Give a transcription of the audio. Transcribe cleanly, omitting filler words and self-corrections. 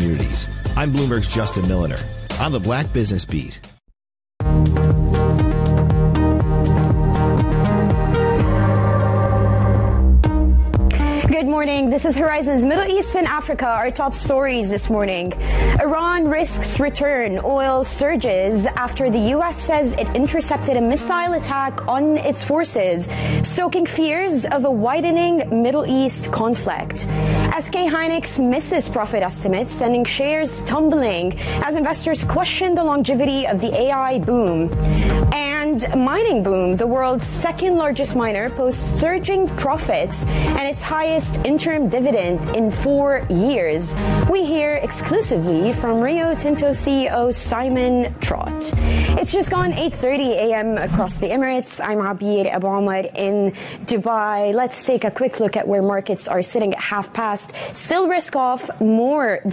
communities. I'm Bloomberg's Justin Milliner on the Black Business Beat. Good morning. This is Horizon's Middle East and Africa. Our top stories this morning. Iran risks return. Oil surges after the U.S. says it intercepted a missile attack on its forces, stoking fears of a widening Middle East conflict. SK Hynix misses profit estimates, sending shares tumbling as investors question the longevity of the AI boom. And mining boom. The world's second largest miner posts surging profits and its highest interim dividend in 4 years. We hear exclusively from Rio Tinto CEO Simon Trott. It's just gone 8:30 a.m. across the Emirates. I'm Abir Abu Omar in Dubai. Let's take a quick look at where markets are sitting at 5:30. Still risk off more